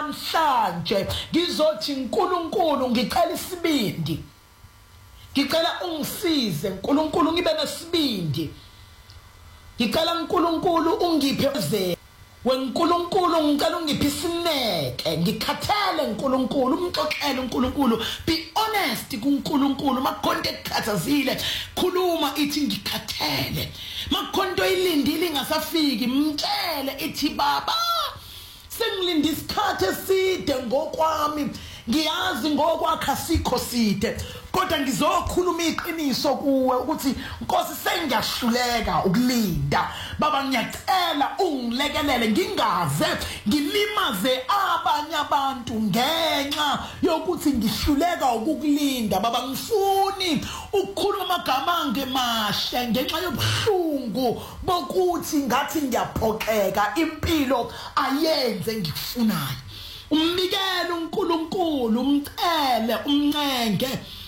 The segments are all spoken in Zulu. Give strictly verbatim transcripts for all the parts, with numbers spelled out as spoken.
namhlanje ngizothi uNkulunkulu ngicela isibindi ngicela ungisize uNkulunkulu ngibe nesibindi ngicela uNkulunkulu ungiphe ze weNkulunkulu ngicela ungiphe isineke ngikhathele uNkulunkulu umxoxele uNkulunkulu be honest kuNkulunkulu makhonto ekhathazile khuluma ithi ngikhathele makhonto ilindile ingasafiki mtshele ithi baba sengilinde isikhathi eside ngokwami ngiyazi ngokwakha sikho side kodwa ngizokhuluma iqiniso kuwe ukuthi Nkosi sengiyahluleka ukulinda baba ngiyacela ungilekelele ngingaze ngilimaze abanye abantu ngenxa yokuthi ngihluleka ukukulinda baba ngifuni ukukhuluma amagama angemahle ngenxa yobuhlungu bokuthi ngathi ngiyaphoxeka impilo ayenze ngikufunayo umbikele uNkulunkulu umcele umncenge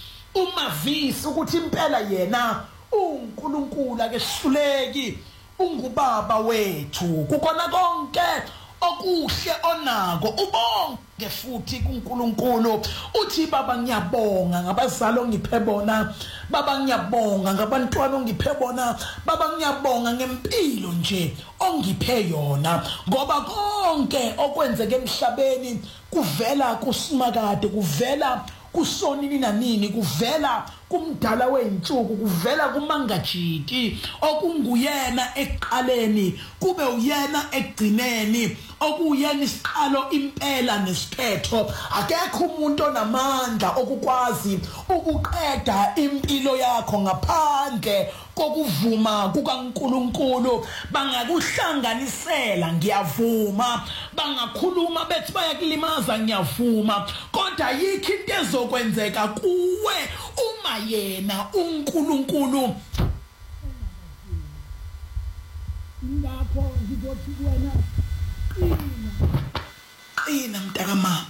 umavisi ukuthi impela yena uNkulunkulu akehluleki ungubaba wethu kukhona konke okuhle onako ubonge futhi kuNkulunkulu uthi baba ngiyabonga ngabazali ongiphe bona baba ngiyabonga ngabantwana ongiphe bona baba ngiyabonga ngempilo nje ongiphe yona ngoba konke okwenzeke emhlabeni kuvela kusimakade kuvela kusonini nanini kuvela kumdala weinsuku kuvela kumangajiki okunguyena eqaleni kube uyena egcineni okuyena isiqalo impela nesiphetho akekho umuntu onamandla okukwazi ukuqeda impilo yakho ngaphandle kokuvuma kukaNkulunkulu bangakuhlanganisela ngiyavuma bangakhuluma bethi bayakulimaza ngiyavuma kodwa yikho into ezokwenzeka kuwe uma yena uNkulunkulu ngakho ngizothi kuwena qina mntakamama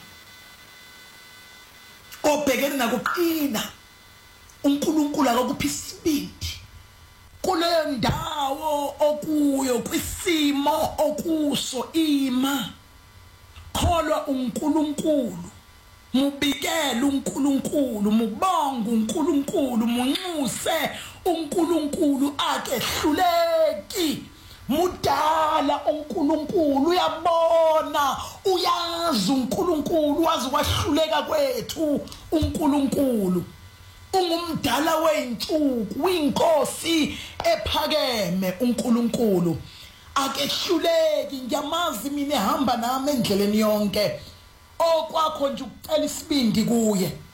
obhekene nakuqina uNkulunkulu akakuphi isibindi kuleyo ndawo okuyo kwisimo okuso ima kholwa uNkulunkulu mubikele uNkulunkulu mubonga uNkulunkulu munxuse uNkulunkulu akehluleki mudala uNkulunkulu uyabona uyazi uNkulunkulu wazi kwahluleka kwethu uNkulunkulu ungumdala weinsuku uyinkosi ephakeme uNkulunkulu akehluleki ngiyamazi mina ehamba nami endleleni yonke okwakho nje ukucela isibindi kuye